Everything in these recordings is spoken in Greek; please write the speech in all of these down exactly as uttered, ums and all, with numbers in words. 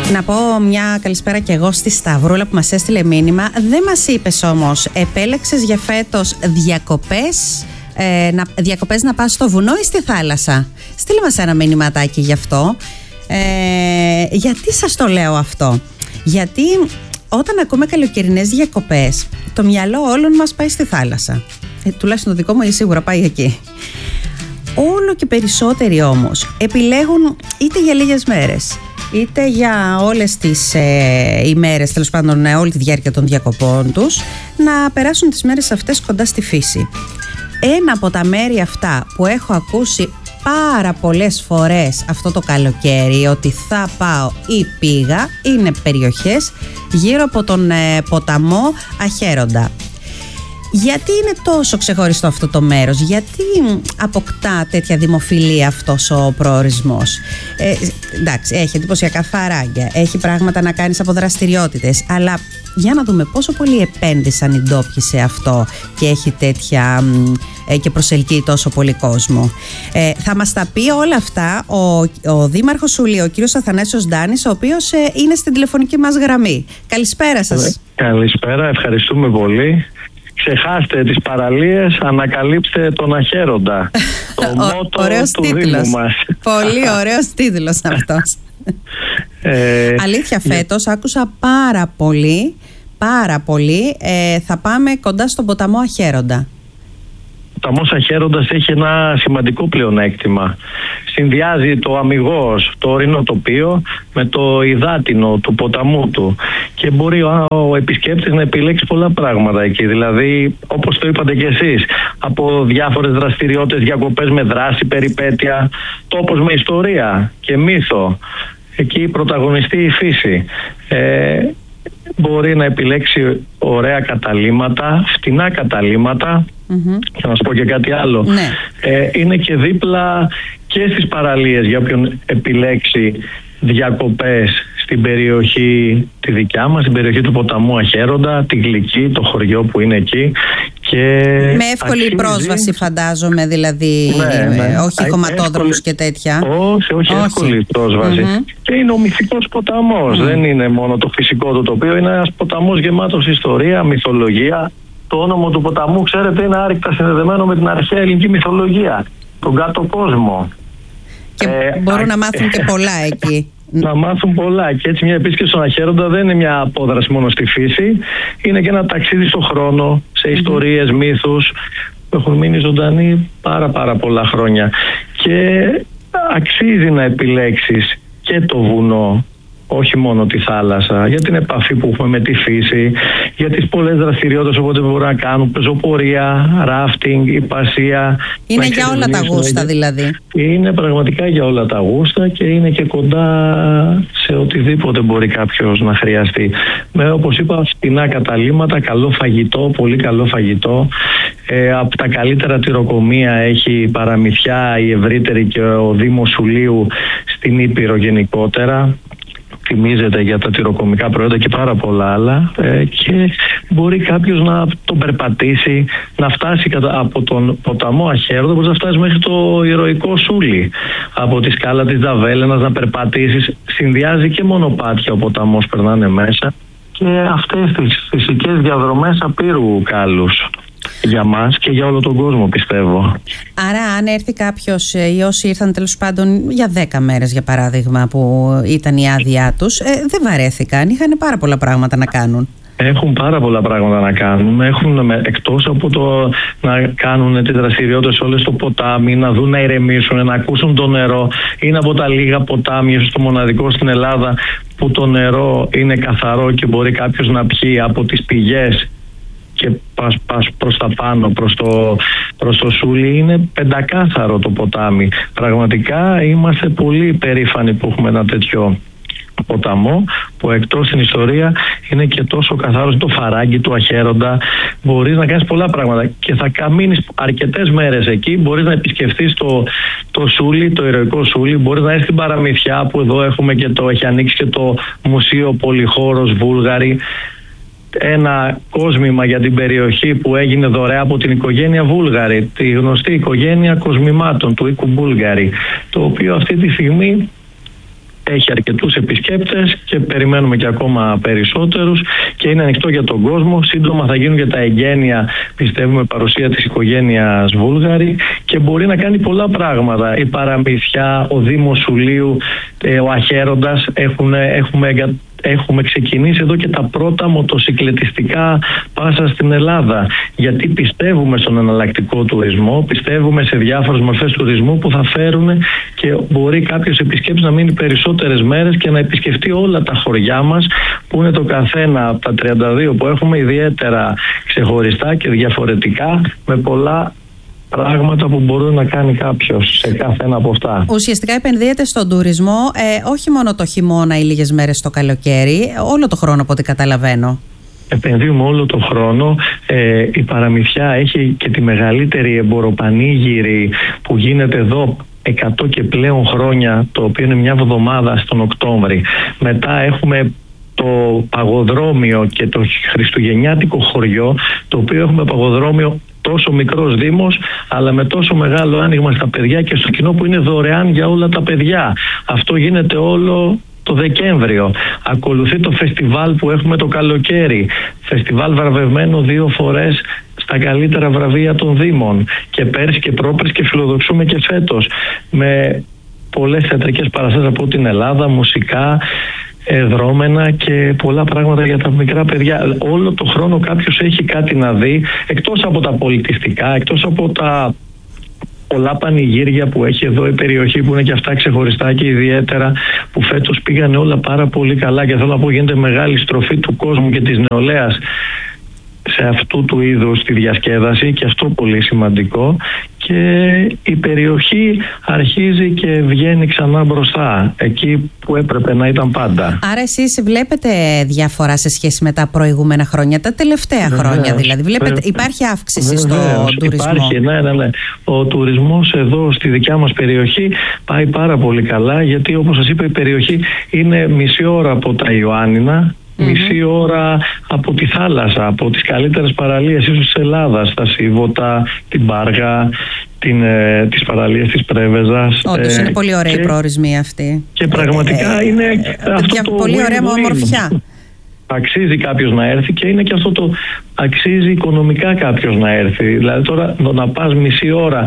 Να πω μια καλησπέρα και εγώ στη Σταυρούλα που μας έστειλε μήνυμα. Δεν μας είπες όμως, επέλεξες για φέτος διακοπές, ε, να, διακοπές να πας στο βουνό ή στη θάλασσα? Στείλε μας ένα μηνυματάκι γι' αυτό. Ε, γιατί σας το λέω αυτό? Γιατί όταν ακούμε καλοκαιρινές διακοπές, το μυαλό όλων μας πάει στη θάλασσα. Ε, τουλάχιστον το δικό μου σίγουρα πάει εκεί. Όλο και περισσότεροι όμως επιλέγουν είτε για λίγες μέρες είτε για όλες τις ε, ημέρες, τέλος πάντων ε, όλη τη διάρκεια των διακοπών τους, να περάσουν τις μέρες αυτές κοντά στη φύση. Ένα από τα μέρη αυτά που έχω ακούσει πάρα πολλές φορές αυτό το καλοκαίρι ότι θα πάω ή πήγα είναι περιοχές γύρω από τον ε, ποταμό Αχέροντα. Γιατί είναι τόσο ξεχωριστό αυτό το μέρος, γιατί αποκτά τέτοια δημοφιλία αυτός ο προορισμός? Ε, εντάξει, έχει εντυπωσιακά φαράγγια, έχει πράγματα να κάνεις από δραστηριότητες, αλλά για να δούμε πόσο πολύ επένδυσαν οι ντόπιοι σε αυτό και έχει τέτοια ε, και προσελκύει τόσο πολύ κόσμο. Ε, θα μας τα πει όλα αυτά ο, ο Δήμαρχος Σουλίου, ο κύριος Αθανάσιος Ντάνης, ο οποίος ε, είναι στην τηλεφωνική μας γραμμή. Καλησπέρα σας. Καλησπέρα, ευχαριστούμε πολύ. Ξεχάστε τις παραλίες, ανακαλύψτε τον Αχέροντα. Το μότο ωραίος του τίτλος. Δήμου μας. Πολύ ωραίος τίτλος αυτός. ε, Αλήθεια, φέτος άκουσα πάρα πολύ, πάρα πολύ, ε, θα πάμε κοντά στον ποταμό Αχέροντα. Ο ποταμός Αχέροντας έχει ένα σημαντικό πλεονέκτημα. Συνδυάζει το αμιγώς, το ορεινό τοπίο με το υδάτινο του ποταμού του και μπορεί ο, ο επισκέπτης να επιλέξει πολλά πράγματα εκεί. Δηλαδή, όπως το είπατε κι εσείς, από διάφορες δραστηριότητες, διακοπές με δράση, περιπέτεια, τόπος με ιστορία και μύθο. Εκεί πρωταγωνιστεί η φύση. Ε, μπορεί να επιλέξει ωραία καταλύματα, φτηνά καταλύματα. Mm-hmm. Και να σου πω και κάτι άλλο. Ναι. Ε, είναι και δίπλα και στις παραλίες για όποιον επιλέξει διακοπές στην περιοχή τη δικιά μας, στην περιοχή του ποταμού Αχέροντα, τη Γλυκή, το χωριό που είναι εκεί. Και με εύκολη αξίζει... πρόσβαση φαντάζομαι, δηλαδή, ναι, ναι. όχι κομματόδρομους και τέτοια. Όχι, όχι, όχι. εύκολη πρόσβαση. Mm-hmm. Και είναι ο μυθικός ποταμός, mm. δεν είναι μόνο το φυσικό του τοπίο, είναι ένας ποταμός γεμάτος ιστορία, μυθολογία. Το όνομα του ποταμού, ξέρετε, είναι άρρηκτα συνδεδεμένο με την αρχαία ελληνική μυθολογία, τον κάτω κόσμο. Και ε, μπορούν α... να μάθουν και πολλά εκεί. Να μάθουν πολλά. Και έτσι μια επίσκεψη στον Αχέροντα δεν είναι μια απόδραση μόνο στη φύση, είναι και ένα ταξίδι στον χρόνο, σε ιστορίες, mm-hmm. μύθους που έχουν μείνει ζωντανοί πάρα πάρα πολλά χρόνια. Και αξίζει να επιλέξεις και το βουνό, όχι μόνο τη θάλασσα, για την επαφή που έχουμε με τη φύση, για τις πολλές δραστηριότητες οπότε μπορούν να κάνουν, πεζοπορία, ράφτινγκ, υπασία. Είναι για όλα τα γούστα δηλαδή. Είναι πραγματικά για όλα τα γούστα και είναι και κοντά σε οτιδήποτε μπορεί κάποιος να χρειαστεί. Με, όπως είπα, φτηνά καταλύματα, καλό φαγητό, πολύ καλό φαγητό. Ε, από τα καλύτερα τυροκομεία έχει παραμυθιά η ευρύτερη και ο Δήμος Σουλίου στην Ήπειρο γενικότερα. Θυμίζεται για τα τυροκομικά προϊόντα και πάρα πολλά άλλα, ε, και μπορεί κάποιος να τον περπατήσει, να φτάσει κατα... από τον ποταμό Αχέροντα, όπως να φτάσει μέχρι το ηρωικό Σούλι, από τη σκάλα της Δαβέλενας να περπατήσεις. Συνδυάζει και μονοπάτια ο ποταμός, περνάνε μέσα, και αυτές τις φυσικές διαδρομές απείρου κάλους για μας και για όλο τον κόσμο, πιστεύω. Άρα αν έρθει κάποιος ή όσοι ήρθαν τέλος πάντων για δέκα μέρες για παράδειγμα που ήταν η άδειά τους, ε, δεν βαρέθηκαν, είχαν πάρα πολλά πράγματα να κάνουν. Έχουν πάρα πολλά πράγματα να κάνουν. Έχουν, εκτός από το να κάνουν τις δραστηριότητες όλες στο ποτάμι, να δουν να ηρεμήσουν, να ακούσουν το νερό. Είναι από τα λίγα ποτάμια, ίσως το μοναδικό στην Ελλάδα, που το νερό είναι καθαρό και μπορεί κάποιος να πιει από τις πηγές και πας, πας προς τα πάνω, προς το, προς το Σούλι. Είναι πεντακάθαρο το ποτάμι. Πραγματικά είμαστε πολύ περήφανοι που έχουμε ένα τέτοιο ποταμό, που εκτός στην ιστορία είναι και τόσο καθαρός. Το φαράγγι του Αχέροντα, μπορείς να κάνεις πολλά πράγματα και θα καμίνεις αρκετές μέρες εκεί. Μπορείς να επισκεφτείς το, το Σούλι, το ηρωικό Σούλι, μπορείς να έρθεις στην Παραμυθιά, που εδώ έχουμε και το, έχει ανοίξει και το Μουσείο Πολυχώρος Βούλγαρη, ένα κόσμημα για την περιοχή που έγινε δωρεά από την οικογένεια Βούλγαρη, τη γνωστή οικογένεια κοσμημάτων του οίκου Βούλγαρη, το οποίο αυτή τη στιγμή έχει αρκετούς επισκέπτες και περιμένουμε και ακόμα περισσότερους και είναι ανοιχτό για τον κόσμο. Σύντομα θα γίνουν και τα εγγένεια, πιστεύουμε, παρουσία της οικογένειας Βούλγαρη και μπορεί να κάνει πολλά πράγματα. Η Παραμυθιά, ο Δήμος Σουλίου, ο Αχέροντας, έχουν, έχουμε εγκα... Έχουμε ξεκινήσει εδώ και τα πρώτα μοτοσυκλετιστικά πάσα στην Ελλάδα. Γιατί πιστεύουμε στον εναλλακτικό τουρισμό, πιστεύουμε σε διάφορες μορφές τουρισμού που θα φέρουν και μπορεί κάποιος επισκέπτης να μείνει περισσότερες μέρες και να επισκεφτεί όλα τα χωριά μας, που είναι το καθένα από τα τριάντα δύο που έχουμε ιδιαίτερα ξεχωριστά και διαφορετικά, με πολλά πράγματα που μπορεί να κάνει κάποιος σε κάθε ένα από αυτά. Ουσιαστικά επενδύεται στον τουρισμό ε, όχι μόνο το χειμώνα ή λίγες μέρες το καλοκαίρι, όλο το χρόνο από ό,τι καταλαβαίνω. Επενδύουμε όλο το χρόνο. Ε, η Παραμυθιά έχει και τη μεγαλύτερη εμποροπανήγυρη που γίνεται εδώ εκατό και πλέον χρόνια, το οποίο είναι μια εβδομάδα στον Οκτώβρη. Μετά έχουμε το παγοδρόμιο και το χριστουγεννιάτικο χωριό, το οποίο έχουμε παγοδρόμιο τόσο μικρός δήμος, αλλά με τόσο μεγάλο άνοιγμα στα παιδιά και στο κοινό, που είναι δωρεάν για όλα τα παιδιά. Αυτό γίνεται όλο το Δεκέμβριο. Ακολουθεί το φεστιβάλ που έχουμε το καλοκαίρι. Φεστιβάλ βραβευμένο δύο φορές στα καλύτερα βραβεία των Δήμων. Και πέρσι και πρόπερσι και φιλοδοξούμε και φέτος. Με πολλές θεατρικές παραστάσεις από την Ελλάδα, μουσικά, δρόμενα και πολλά πράγματα για τα μικρά παιδιά. Όλο το χρόνο κάποιος έχει κάτι να δει, εκτός από τα πολιτιστικά, εκτός από τα πολλά πανηγύρια που έχει εδώ η περιοχή, που είναι και αυτά ξεχωριστά και ιδιαίτερα, που φέτος πήγανε όλα πάρα πολύ καλά και θέλω να πω γίνεται μεγάλη στροφή του κόσμου και της νεολαίας σε αυτού του είδους τη διασκέδαση, και αυτό πολύ σημαντικό, και η περιοχή αρχίζει και βγαίνει ξανά μπροστά, εκεί που έπρεπε να ήταν πάντα. Άρα εσείς βλέπετε διαφορά σε σχέση με τα προηγούμενα χρόνια, τα τελευταία Βεβαίως. χρόνια δηλαδή, βλέπετε, υπάρχει αύξηση Βεβαίως. στο τουρισμό? Υπάρχει, ναι, ναι, ναι. Ο τουρισμός εδώ στη δικιά μας περιοχή πάει πάρα πολύ καλά, γιατί όπως σας είπα η περιοχή είναι μισή ώρα από τα Ιωάννινα, Mm-hmm. μισή ώρα από τη θάλασσα, από τις καλύτερες παραλίες ίσως της Ελλάδας, τα Σίβωτα, την Πάργα, την, ε, τις παραλίες της Πρέβεζας. Όντως ε, είναι πολύ ωραία η προορισμοί αυτή. Και πραγματικά ε, είναι ε, αυτό το πολύ ωραία ομορφιά. Αξίζει κάποιος να έρθει, και είναι και αυτό το αξίζει οικονομικά κάποιος να έρθει. Δηλαδή τώρα να πας μισή ώρα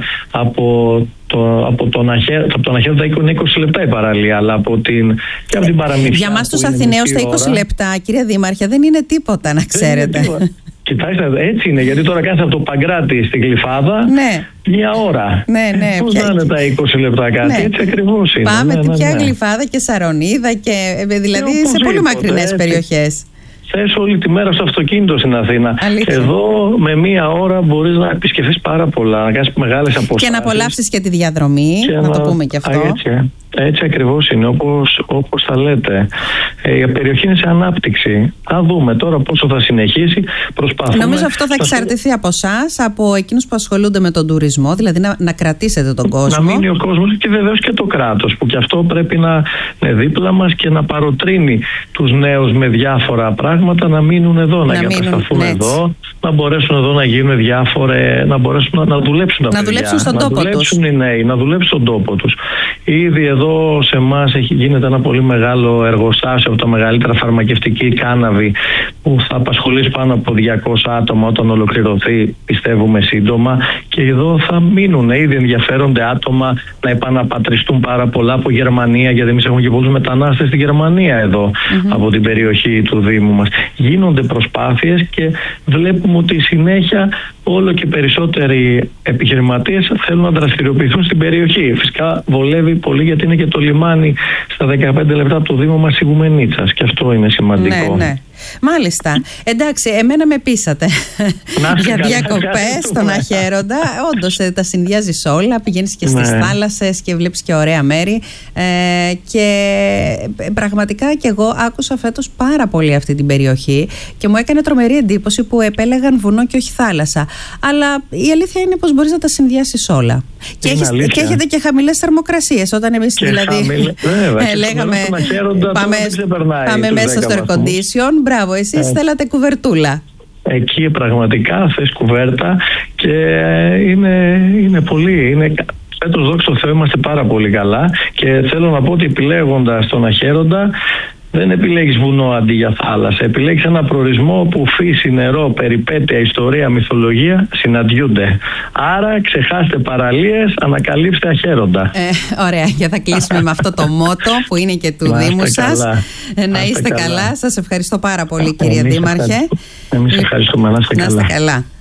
από το, από τον Αχέροντα, είναι είκοσι λεπτά η παραλία, αλλά από την, και από την Παραμυθιά. Για μας τους Αθηναίους τα είκοσι λεπτά, κύριε Δήμαρχε, δεν είναι τίποτα, να ξέρετε. Κοιτάξτε, έτσι είναι, γιατί τώρα κάθεσαι από το Παγκράτη στη Γλυφάδα, ναι. μια ώρα. Ναι, ναι. Πώς να είναι τα είκοσι λεπτά κάτι, ναι. Έτσι ακριβώς είναι. Πάμε ναι, ναι, ναι. πια Γλυφάδα και Σαρονίδα, και δηλαδή σε πολύ μακρινές περιοχές. Θες όλη τη μέρα στο αυτοκίνητο στην Αθήνα. Αλήθεια. Εδώ με μία ώρα μπορείς να επισκεφθείς πάρα πολλά, να κάνεις μεγάλες αποστάσεις. Και να απολαύσεις και τη διαδρομή, να, να το πούμε και αυτό. Α, έτσι, έτσι ακριβώς είναι, όπως, όπως θα λέτε. Ε, η περιοχή είναι σε ανάπτυξη. Θα δούμε τώρα πόσο θα συνεχίσει. Προσπαθούμε. Νομίζω αυτό θα εξαρτηθεί από εσάς, από εκείνους που ασχολούνται με τον τουρισμό, δηλαδή να, να κρατήσετε τον κόσμο. Να μείνει ο κόσμος, και βεβαίως και το κράτος, που και αυτό πρέπει να είναι δίπλα μας και να παροτρύνει τους νέους με διάφορα πράγματα να μείνουν εδώ, να, να εγκατασταθούν εδώ, να μπορέσουν εδώ να γίνουν διάφορα, να μπορέσουν να, να δουλέψουν τα να παιδιά, δουλέψουν στον να τόπο δουλέψουν τους. οι νέοι, να δουλέψουν στον τόπο τους. Ήδη εδώ σε εμάς γίνεται ένα πολύ μεγάλο εργοστάσιο, από τα μεγαλύτερα φαρμακευτική κάναβη, που θα απασχολήσει πάνω από διακόσια άτομα όταν ολοκληρωθεί, πιστεύουμε σύντομα, και εδώ θα μείνουν. Ήδη ενδιαφέρονται άτομα να επαναπατριστούν πάρα πολλά από Γερμανία, γιατί εμείς έχουμε και πολλούς μετανάστες στη Γερμανία εδώ, mm-hmm. από την περιοχή του Δήμου μας. Γίνονται προσπάθειες και βλέπουμε ότι συνέχεια όλο και περισσότεροι επιχειρηματίες θέλουν να δραστηριοποιηθούν στην περιοχή. Φυσικά βολεύει πολύ, γιατί είναι και το λιμάνι στα δεκαπέντε λεπτά από το Δήμο μας Ιγουμενίτσας, και αυτό είναι σημαντικό. Ναι, ναι. Μάλιστα. Εντάξει, εμένα με πείσατε για διακοπές στον Αχέροντα. Όντως τα συνδυάζεις όλα, πηγαίνεις και στις ναι. θάλασσες και βλέπεις και ωραία μέρη, ε, και πραγματικά και εγώ άκουσα φέτος πάρα πολύ αυτή την περιοχή και μου έκανε τρομερή εντύπωση που επέλεγαν βουνό και όχι θάλασσα. Αλλά η αλήθεια είναι πως μπορείς να τα συνδυάσεις όλα. Και, έχεις, και έχετε και χαμηλές θερμοκρασίες. Όταν εμείς δηλαδή χαμηλ... Βέβαια, λέγαμε πάμε, πάμε μέσα στο air condition. Μπράβο, εσείς ε. θέλατε κουβερτούλα. Εκεί πραγματικά θες κουβέρτα, και είναι, είναι πολύ. Είναι... φέτος, δόξα τω Θεώ, είμαστε πάρα πολύ καλά και θέλω να πω ότι επιλέγοντας τον Αχέροντα, δεν επιλέγεις βουνό αντί για θάλασσα. Επιλέγεις ένα προορισμό όπου φύση, νερό, περιπέτεια, ιστορία, μυθολογία συναντιούνται. Άρα ξεχάστε παραλίες, ανακαλύψτε Αχέροντα. Ε, ωραία, για θα κλείσουμε με αυτό το μότο που είναι και του να Δήμου σας. καλά. Να είστε καλά. καλά. Σας ευχαριστώ πάρα πολύ, κύριε Δήμαρχε. Εμείς ευχαριστούμε. Να είστε καλά. καλά.